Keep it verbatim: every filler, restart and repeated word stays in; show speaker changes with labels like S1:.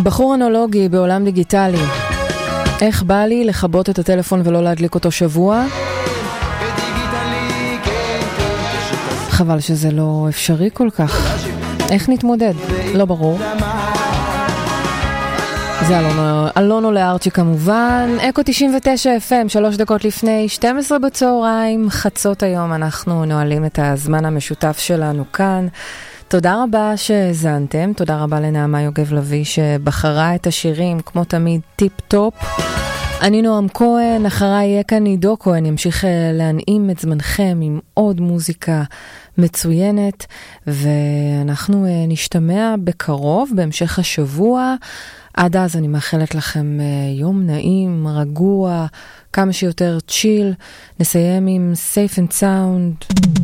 S1: בחור אנלוגי בעולם דיגיטלי. איך בא לי לחבות את הטלפון ולא להדליק אותו שבוע? חבל שזה לא אפשרי כל כך. איך נתמודד? לא ברור. זה אלונו, אלונו לארצ'י כמובן. אקו תשעים ותשע אף אם, שלוש דקות לפני שתים עשרה בצהריים, חצות היום אנחנו נועלים את הזמן המשותף שלנו כאן. תודה רבה שהזנתם, תודה רבה לנעמה יוגב לוי שבחרה את השירים כמו תמיד טיפ טופ. אני נועם כהן, אחריי יהיה כאן עידו כהן, ימשיך להנעים את זמנכם עם עוד מוזיקה מצוינת, ואנחנו נשתמע בקרוב בהמשך השבוע. עד אז אני מאחלת לכם יום נעים, רגוע, כמה שיותר צ'יל. נסיים עם Safe and Sound.